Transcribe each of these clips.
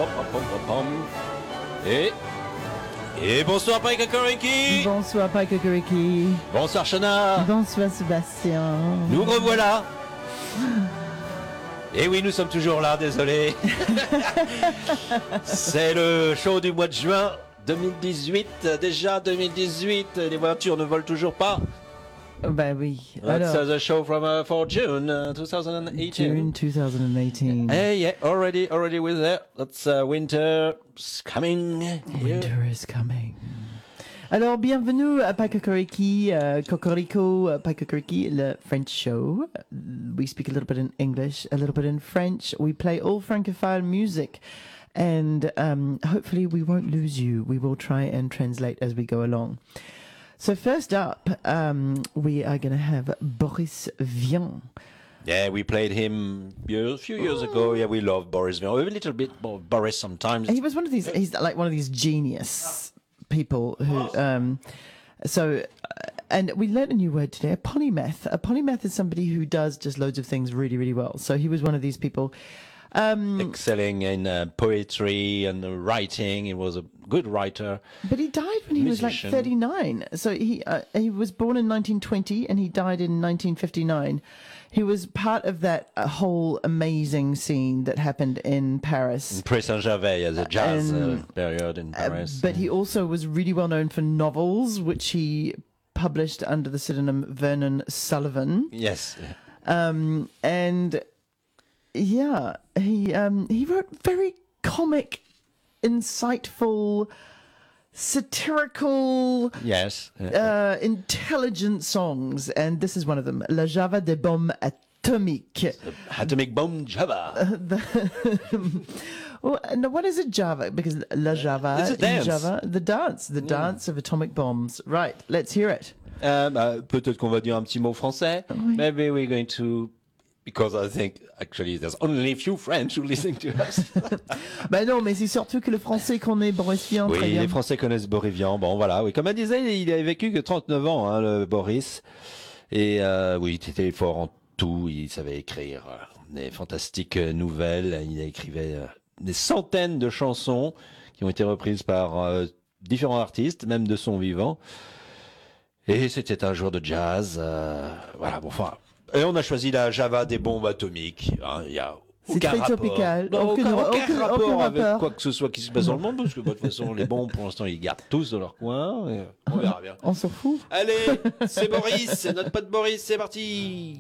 pom, pom, pom, pom, pom. Et bonsoir Pike Kokoriki. Bonsoir Pike Kokoriki. Bonsoir Shana. Bonsoir Sébastien. Nous revoilà. Et oui, nous sommes toujours là, désolé. C'est le show du mois de juin 2018. Déjà 2018, les voitures ne volent toujours pas. Ben oui. That's the show from for June 2018. June 2018. Hey, yeah, already with that. That's winter coming. Winter is coming. Alors, bienvenue à Pike Kokoriki, Cocorico, Pike Kokoriki, le French show. We speak a little bit in English, a little bit in French. We play all Francophone music. And hopefully we won't lose you. We will try and translate as we go along. So first up, we are going to have Boris Vian. Yeah, we played him a few years ago. Yeah, we love Boris Vian. A little bit more Boris sometimes. He was one of these, he's like one of these genius people who, and we learned a new word today, a polymath. A polymath is somebody who does just loads of things really, really well. So he was one of these people. Excelling in poetry and writing. He was a good writer. But he died when he was like 39. So he was born in 1920 and he died in 1959. He was part of that whole amazing scene that happened in Paris. In Pré Saint-Gervais, as a jazz period in Paris. But he also was really well known for novels, which he published under the pseudonym Vernon Sullivan. Yes. And yeah, he wrote very comic, insightful, satirical, yes, intelligent songs, and this is one of them. La Java des bombes atomiques. Atomic bomb Java. Well, no, what is a Java? Because La Java, it's a dance. Java, the dance of atomic bombs. Right, let's hear it. Peut-être qu'on va dire un petit mot français. Oui. Maybe we're going to. Because I think, actually, there's only a few French who listen to us. Ben non, mais c'est surtout que le français connaît Boris Vian très Oui, bien. les Français connaissent Boris Vian. Bon, voilà. Oui, comme elle disait, il a vécu que 39 ans, hein, le Boris. Et oui, il était fort en tout. Il savait écrire des fantastiques nouvelles. Il écrivait des centaines de chansons qui ont été reprises par différents artistes, même de son vivant. Et c'était un joueur de jazz. Voilà, bon, enfin... Et on a choisi la Java des bombes atomiques. Hein, il y a c'est très rapport. tropical. Non, aucun rapport avec rapport. quoi que ce soit qui se passe dans le monde, parce que de toute façon, les bombes, pour l'instant, ils gardent tous dans leur coin. Et on verra bien. On s'en fout. Allez, c'est Boris, c'est notre pote Boris, c'est parti.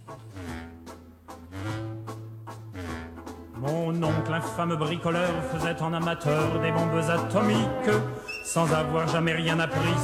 Mon oncle, infâme bricoleur, faisait en amateur des bombes atomiques. Sans avoir jamais rien appris,